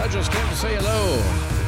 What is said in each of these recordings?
I just came to say hello.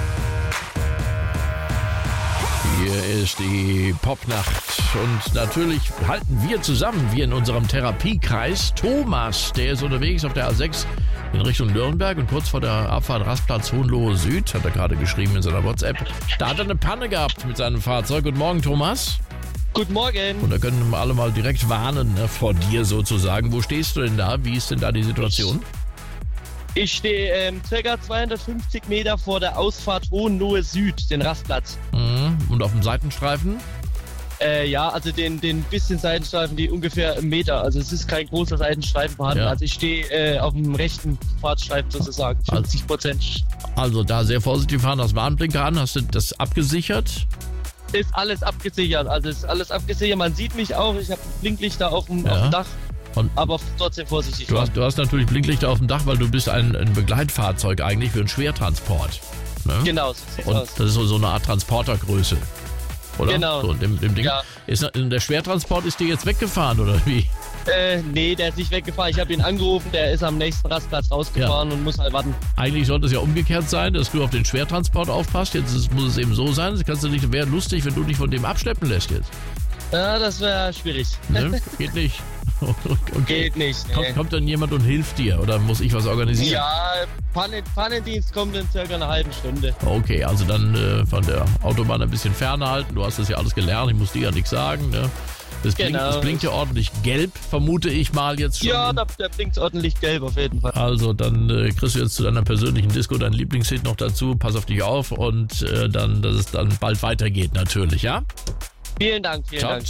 Hier ist die Popnacht und natürlich halten wir zusammen, wir in unserem Therapiekreis. Thomas, der ist unterwegs auf der A6 in Richtung Nürnberg und kurz vor der Abfahrt Rastplatz Hohenlohe Süd, hat er gerade geschrieben in seiner WhatsApp, da hat er eine Panne gehabt mit seinem Fahrzeug. Guten Morgen, Thomas. Guten Morgen. Und da können wir alle mal direkt warnen, ne, vor dir sozusagen. Wo stehst du denn da? Wie ist denn da die Situation? Ich stehe ca. 250 Meter vor der Ausfahrt Hohenlohe Süd, den Rastplatz. Und auf dem Seitenstreifen? Ja, also den bisschen Seitenstreifen, die ungefähr 1 Meter. Also es ist kein großer Seitenstreifen vorhanden. Ja. Also ich stehe auf dem rechten Fahrtstreifen sozusagen, 50%. Also da sehr vorsichtig fahren, das Warnblinker an. Hast du das abgesichert? Ist alles abgesichert. Also ist alles abgesichert. Man sieht mich auch. Ich habe Blinklichter auf dem Dach. Aber trotzdem vorsichtig fahren. Du hast natürlich Blinklichter auf dem Dach, weil du bist ein Begleitfahrzeug eigentlich für einen Schwertransport. Ne? Genau, so sieht's Und aus. das ist so eine Art Transportergröße. Oder? Genau. So, dem Ding. Ja. Der Schwertransport ist dir jetzt weggefahren, oder wie? Nee, der ist nicht weggefahren. Ich habe ihn angerufen, der ist am nächsten Rastplatz rausgefahren und muss halt warten. Eigentlich sollte es ja umgekehrt sein, dass du auf den Schwertransport aufpasst. Jetzt muss es eben so sein. Wäre lustig, wenn du dich von dem abschleppen lässt jetzt. Ja, das wäre schwierig. Ne? Geht nicht. Okay. Geht nicht. Nee. Kommt dann jemand und hilft dir oder muss ich was organisieren? Ja, Pannendienst kommt in circa einer halben Stunde. Okay, also dann von der Autobahn ein bisschen ferne halten. Du hast das ja alles gelernt, ich muss dir ja nichts sagen. Ne? Das blinkt ja ordentlich gelb, vermute ich mal jetzt schon. Ja, der blinkt ordentlich gelb auf jeden Fall. Also dann kriegst du jetzt zu deiner persönlichen Disco deinen Lieblingshit noch dazu. Pass auf dich auf und dass es dann bald weitergeht natürlich, ja? Vielen Dank, vielen Dank.